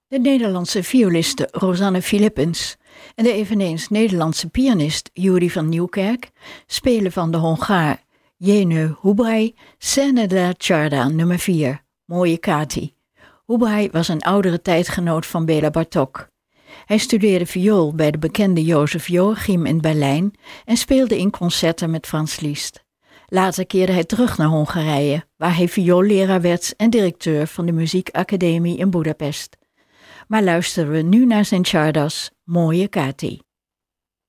De Nederlandse violiste Rosanne Philippens en de eveneens Nederlandse pianist Juri van Nieuwkerk spelen van de Hongaar Jenő Hubay Scène della Ciarda nummer 4, Mooie Kati. Hubay was een oudere tijdgenoot van Béla Bartók. Hij studeerde viool bij de bekende Jozef Joachim in Berlijn en speelde in concerten met Franz Liszt. Later keerde hij terug naar Hongarije, waar hij vioolleraar werd en directeur van de muziekacademie in Budapest. Maar luisteren we nu naar zijn Csardas, Mooie Kati.